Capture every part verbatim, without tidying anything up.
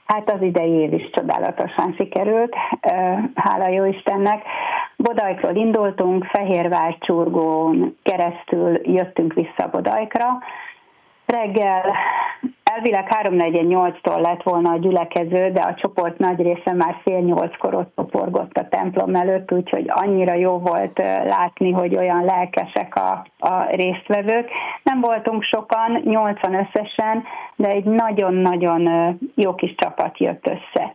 Hát az idei év is csodálatosan sikerült, hála jó Istennek. Bodajkról indultunk, Fehérvárcsurgón keresztül jöttünk vissza Bodajkra. Reggel elvileg háromnegyed nyolctól lett volna a gyülekező, de a csoport nagy része már fél nyolckor ott toporgott a templom előtt, úgyhogy annyira jó volt látni, hogy olyan lelkesek a, a résztvevők. Nem voltunk sokan, nyolcan összesen, de egy nagyon-nagyon jó kis csapat jött össze.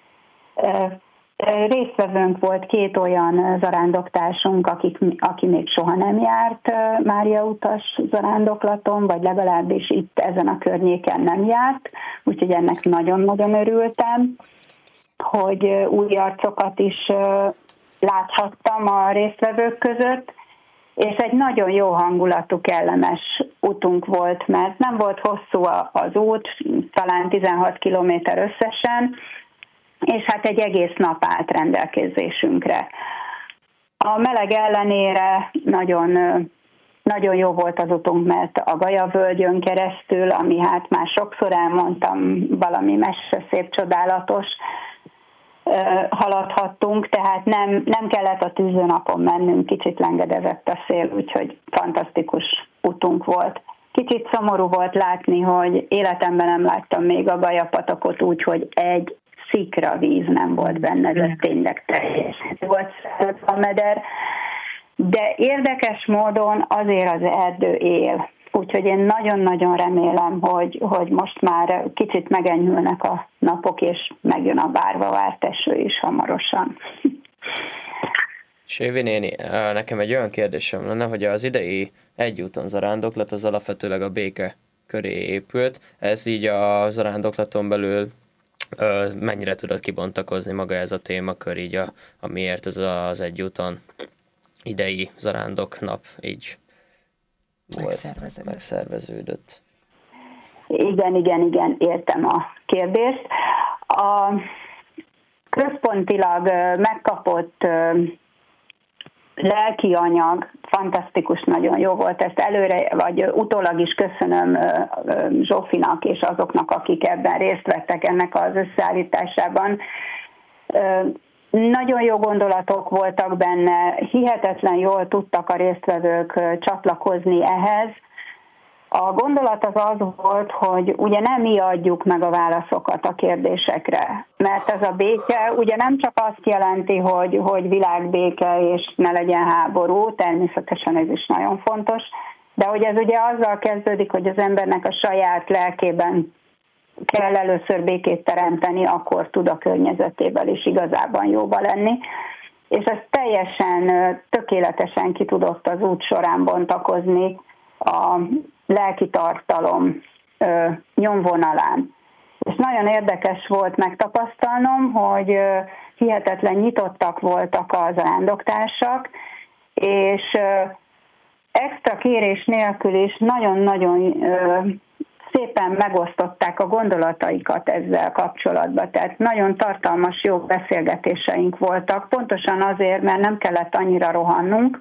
Résztvevőnk volt két olyan zarándoktársunk, akik, aki még soha nem járt Mária utas zarándoklaton, vagy legalábbis itt ezen a környéken nem járt, úgyhogy ennek nagyon-nagyon örültem, hogy új arcokat is láthattam a résztvevők között, és egy nagyon jó hangulatú, kellemes utunk volt, mert nem volt hosszú az út, talán tizenhat kilométer összesen, és hát egy egész nap állt rendelkezésünkre. A meleg ellenére nagyon, nagyon jó volt az utunk, mert a Gaja-völgyön keresztül, ami hát már sokszor elmondtam, valami messze szép, csodálatos, haladhattunk, tehát nem, nem kellett a tűzőnapon mennünk, kicsit lengedezett a szél, úgyhogy fantasztikus utunk volt. Kicsit szomorú volt látni, hogy életemben nem láttam még a Gaja-patakot úgy, hogy egy szikra víz nem volt benne, de tényleg teljes volt a meder. De érdekes módon azért az erdő él. Úgyhogy én nagyon-nagyon remélem, hogy, hogy most már kicsit megenyhülnek a napok, és megjön a várva várt eső is hamarosan. Sévi néni, nekem egy olyan kérdésem lenne, hogy az idei egyúton zarándoklat az alapvetőleg a béke köré épült. Ez így a zarándoklaton belül mennyire tudod kibontakozni maga ez a témakör, így a, a miért ez az egyúton idei zarándok nap így volt, megszerveződött. megszerveződött. Igen, igen, igen, értem a kérdést. A központilag megkapott lelki anyag fantasztikus, nagyon jó volt. Ezt előre, vagy utólag is köszönöm Zsófinak és azoknak, akik ebben részt vettek ennek az összeállításában. Nagyon jó gondolatok voltak benne, hihetetlen jól tudtak a résztvevők csatlakozni ehhez. A gondolat az az volt, hogy ugye nem mi adjuk meg a válaszokat a kérdésekre, mert ez a béke ugye nem csak azt jelenti, hogy, hogy világbéke és ne legyen háború, természetesen ez is nagyon fontos, de hogy ez ugye azzal kezdődik, hogy az embernek a saját lelkében kell először békét teremteni, akkor tud a környezetével is igazában jóba lenni. És ez teljesen, tökéletesen ki tudott az út során bontakozni a lelki tartalom ö, nyomvonalán. És nagyon érdekes volt megtapasztalnom, hogy ö, hihetetlen nyitottak voltak az zarándoktársak, és ö, extra kérés nélkül is nagyon-nagyon ö, szépen megosztották a gondolataikat ezzel kapcsolatban. Tehát nagyon tartalmas, jó beszélgetéseink voltak, pontosan azért, mert nem kellett annyira rohannunk,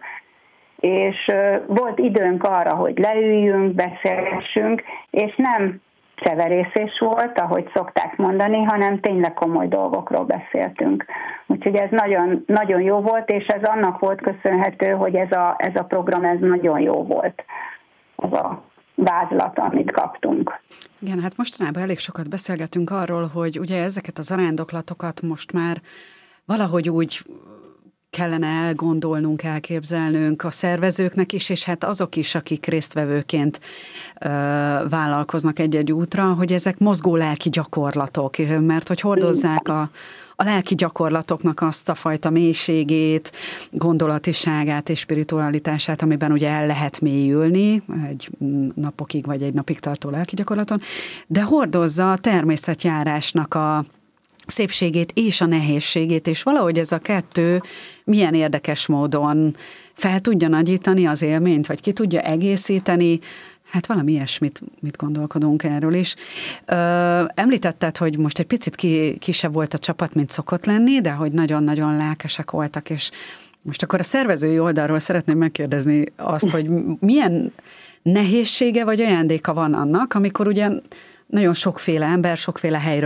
és volt időnk arra, hogy leüljünk, beszélgessünk, és nem cseverészés volt, ahogy szokták mondani, hanem tényleg komoly dolgokról beszéltünk. Úgyhogy ez nagyon, nagyon jó volt, és ez annak volt köszönhető, hogy ez a, ez a program ez nagyon jó volt, az a vázlat, amit kaptunk. Igen, hát mostanában elég sokat beszélgetünk arról, hogy ugye ezeket a zarándoklatokat most már valahogy úgy kellene elgondolnunk, elképzelnünk a szervezőknek is, és hát azok is, akik résztvevőként ö, vállalkoznak egy-egy útra, hogy ezek mozgó lelki gyakorlatok, mert hogy hordozzák a, a lelki gyakorlatoknak azt a fajta mélységét, gondolatiságát és spiritualitását, amiben ugye el lehet mélyülni egy napokig vagy egy napig tartó lelki gyakorlaton, de hordozza a természetjárásnak a szépségét és a nehézségét, és valahogy ez a kettő milyen érdekes módon fel tudja nagyítani az élményt, vagy ki tudja egészíteni, hát valami ilyesmit mit gondolkodunk erről is. Ö, említetted, hogy most egy picit ki, kisebb volt a csapat, mint szokott lenni, de hogy nagyon-nagyon lelkesek voltak, és most akkor a szervezői oldalról szeretném megkérdezni azt, hogy milyen nehézsége vagy ajándéka van annak, amikor ugye nagyon sokféle ember, sokféle helyről